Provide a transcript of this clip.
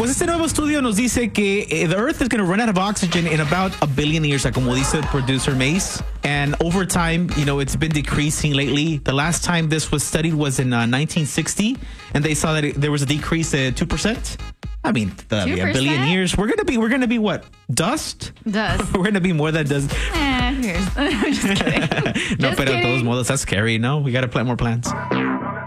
Pues este nuevo estudio nos dice que the Earth is going to run out of oxygen in about 1 billion years, como dice producer Mace. And over time, it's been decreasing lately. The last time this was studied was in 1960, and they saw that there was a decrease at 2%. I mean, 2%? 1 billion years. We're gonna be what? Dust? Dust. We're gonna be more than dust. I'm just kidding. No, Just pero de kidding. todos modos, that's scary. No, we gotta plant more plants.